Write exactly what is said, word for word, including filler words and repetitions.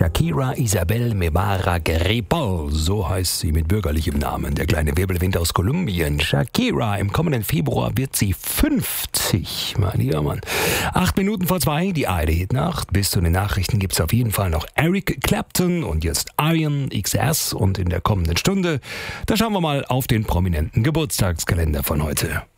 Shakira Isabel Mebara Gripol, so heißt sie mit bürgerlichem Namen. Der kleine Wirbelwind aus Kolumbien. Shakira, im kommenden Februar wird sie fünfzig, mein lieber Mann. Acht Minuten vor zwei, die A R D-Hitnacht. Bis zu den Nachrichten gibt es auf jeden Fall noch Eric Clapton und jetzt Iron X S. Und in der kommenden Stunde, da schauen wir mal auf den prominenten Geburtstagskalender von heute.